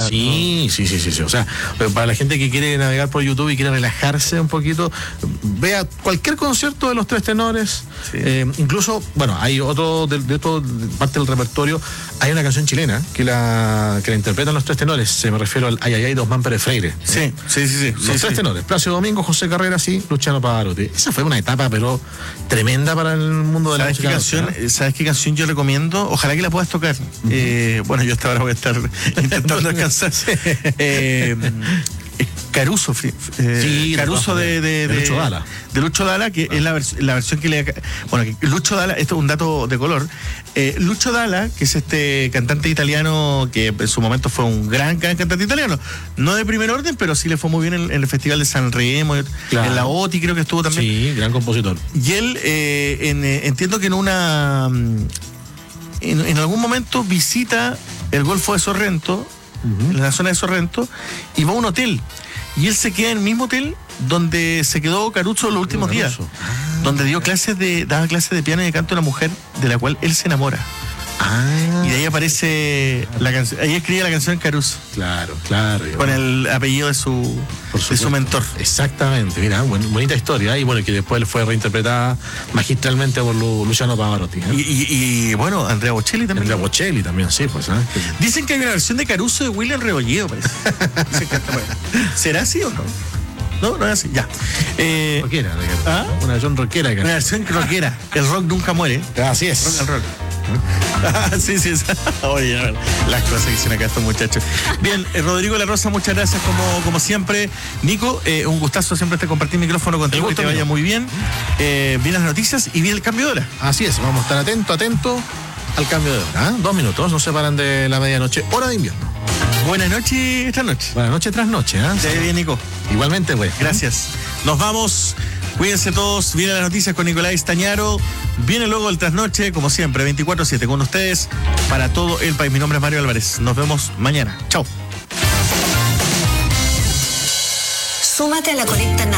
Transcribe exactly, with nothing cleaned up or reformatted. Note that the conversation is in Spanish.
Sí, ¿no? sí, sí, sí, sí. O sea, para la gente que quiere navegar por YouTube y quiere relajarse un poquito, vea cualquier concierto de los Tres Tenores. Sí. Eh, incluso, bueno, hay otro de, de todo parte del repertorio. Hay una canción chilena que la que la interpretan los Tres Tenores. Se me refiero al Ay, ay, ay de Osman Pérez Freire. Sí, sí, sí, sí. Los sí, Tres sí. Tenores, Plácido Domingo, José Carreras y Luciano Pavarotti. Esa fue una etapa, pero tremenda para el mundo de la ¿Sabes qué música. canción? ¿no? ¿Sabes qué canción yo recomiendo? Ojalá que la puedas tocar. Uh-huh. Eh, bueno, yo hasta ahora voy a estar intentando alcanzar. eh, Caruso, eh, sí, Caruso de, de, de, de Lucho Dalla. De Lucho Dalla, que ah. es la, vers- la versión que le... Bueno, que Lucho Dalla, esto es un dato de color. Eh, Lucho Dalla, que es este cantante italiano que en su momento fue un gran, gran cantante italiano, no de primer orden, pero sí le fue muy bien en, en el Festival de San Remo, claro. En la O T I creo que estuvo también. Sí, gran compositor. Y él, eh, en, eh, entiendo que en una... En, en algún momento visita el Golfo de Sorrento, uh-huh. en la zona de Sorrento, y va a un hotel. Y él se queda en el mismo hotel donde se quedó Caruso los últimos días, ah. donde dio clases de, daba clases de piano y de canto a una mujer de la cual él se enamora. Ah. Y de ahí aparece la canción, ahí escribe la canción Caruso. Claro, claro. Con el apellido de su, de su mentor. Exactamente, mira, buen, bonita historia. Y bueno, que después fue reinterpretada magistralmente por Lu, Luciano Pavarotti. ¿eh? Y, y, y bueno, Andrea Bocelli también. Andrea Bocelli también, sí, pues. ¿eh? Dicen que hay una versión de Caruso de William Rebolledo, parece. ¿Será así o no? No, no es así, ya. Eh, rockera, ¿ah? Una versión rockera. Una versión rockera. El rock nunca muere. Así es. Rock and roll. Ah, sí, sí, oye, a ver, las cosas que hicieron acá estos muchachos. Bien, eh, Rodrigo La Rosa, muchas gracias como, como siempre. Nico, eh, un gustazo siempre te compartir micrófono contigo, que te vaya muy bien. Eh, bien las noticias y bien el cambio de hora. Así es, vamos a estar atentos, atentos al cambio de hora. ¿eh? Dos minutos, no se paran de la medianoche, hora de invierno. Buenas noches tras noche. Buenas noches tras noche. ¿eh? Te bien, Nico. Igualmente, güey. Gracias. Nos vamos. Cuídense todos, vienen las noticias con Nicolás Stañaro, viene luego el trasnoche, como siempre, veinticuatro siete con ustedes para todo el país. Mi nombre es Mario Álvarez, nos vemos mañana. Chao. Súmate a la Conecta